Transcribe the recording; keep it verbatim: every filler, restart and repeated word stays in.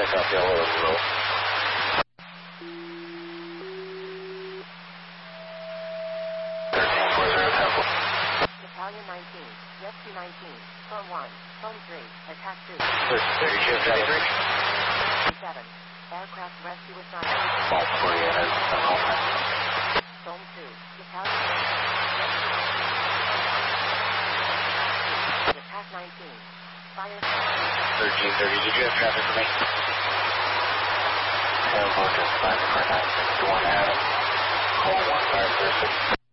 South Yellow is low. thirteen four zero Temple. Battalion nineteen, Rescue nineteen, Phone one, Phone three, Attack two. thirty G F thirty-three. seven, Aircraft Rescue assignment. Fault for you, and I'm home. Phone two, Battalion nineteen, Rescue nineteen. Attack nineteen, Fire. thirteen thirty, did you have traffic for me? Tail Focus five four nine six one Adam. Call one five zero six.